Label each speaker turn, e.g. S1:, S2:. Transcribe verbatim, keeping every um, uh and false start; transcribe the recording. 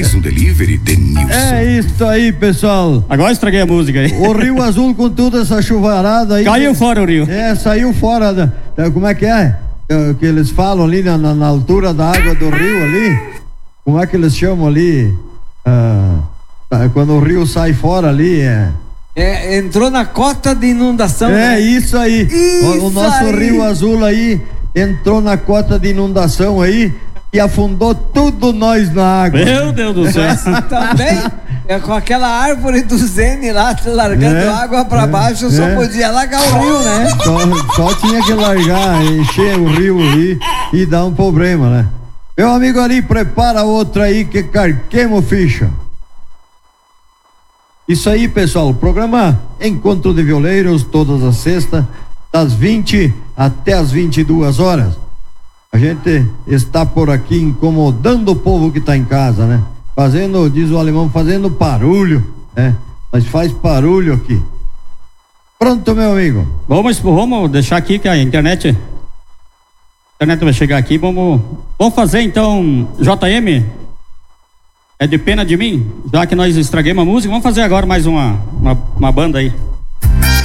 S1: Mais um delivery de Nilson.
S2: É isso aí, pessoal.
S3: Agora estraguei a música aí.
S2: O Rio Azul com toda essa chuvarada aí.
S3: Caiu fora o rio.
S2: É, saiu fora da, da como é que é? é? Que eles falam ali na, na, na altura da água do rio ali. Como é que eles chamam ali? Ah, quando o rio sai fora ali, é...
S4: É, entrou na cota de inundação.
S2: É,
S4: né?
S2: isso aí.
S4: Isso
S2: o, o nosso
S4: aí.
S2: Rio Azul aí entrou na cota de inundação aí e afundou tudo nós na água.
S3: Meu Deus do céu.
S4: Também, é, com aquela árvore do Zene lá, largando
S2: É,
S4: água pra
S2: é,
S4: baixo, só
S2: é.
S4: podia largar o rio, né?
S2: Só, só tinha que largar, encher o rio ali e dar um problema, né? Meu amigo ali, prepara outra aí que carquemos ficha. Isso aí, pessoal, o programa Encontro de Violeiros, todas as sextas, das vinte até as vinte e duas horas. A gente está por aqui incomodando o povo que está em casa, né? Fazendo, diz o alemão, fazendo barulho, né? Mas faz barulho aqui. Pronto, meu amigo.
S3: Vamos, vamos deixar aqui que a internet, a internet vai chegar aqui. Vamos, vamos fazer então, J M. É de pena de mim, já que nós estraguemos a música, vamos fazer agora mais uma, uma, uma banda aí.